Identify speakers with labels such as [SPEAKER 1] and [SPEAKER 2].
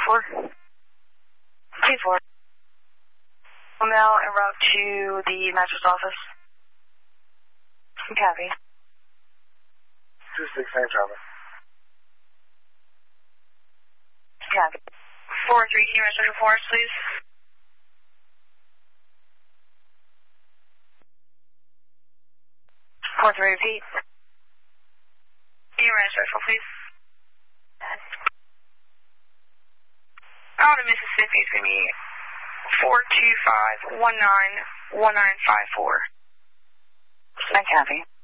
[SPEAKER 1] 2-4. 2-4. Now en route to the master's office. Copy.
[SPEAKER 2] 2-6, same traffic.
[SPEAKER 1] Copy. 4-3, can you run Special Force, please? 4-3, repeat. Can you run Special, please? Out of Mississippi is going to be 425-19-1954.
[SPEAKER 2] I copy.